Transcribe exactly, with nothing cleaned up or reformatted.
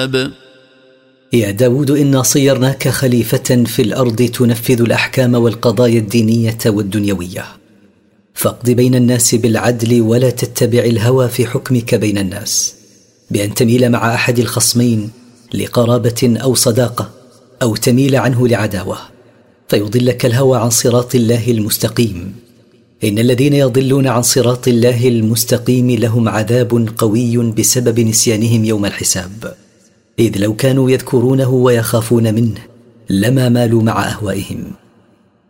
يا داود إنا صيرناك خليفة في الأرض تنفذ الأحكام والقضايا الدينية والدنيوية، فاقض بين الناس بالعدل ولا تتبع الهوى في حكمك بين الناس، بأن تميل مع أحد الخصمين لقرابة أو صداقة أو تميل عنه لعداوة فيضلك الهوى عن صراط الله المستقيم. إن الذين يضلون عن صراط الله المستقيم لهم عذاب قوي بسبب نسيانهم يوم الحساب، إذ لو كانوا يذكرونه ويخافون منه لما مالوا مع أهوائهم.